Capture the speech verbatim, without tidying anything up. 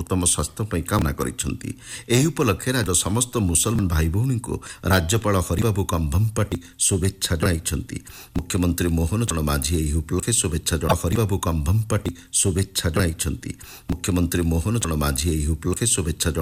उत्तम स्वास्थ्य ପାଇଁ କାମନା କରିଛନ୍ତି। ଏହି ଉପଲକ୍ଷେ ରାଜ୍ୟର ସମସ୍ତ ମୁସଲମାନ ଭାଇ ଭଉଣୀଙ୍କୁ ରାଜ୍ୟପାଳ ହରିବାବୁ କମ୍ଭମପାଟି शुभेच्छा जणाइछन्ति। मुख्यमंत्री मोहन चरण माझी ଏହି ଉପଲକ୍ଷେ शुभेच्छा ଜଣାଇ ହରିବାବୁ କମ୍ଭମପାଟି शुभेच्छा जणाइछन्ति। मुख्यमंत्री मोहन चरण माझी ଏହି ଉପଲକ୍ଷେ शुभेच्छा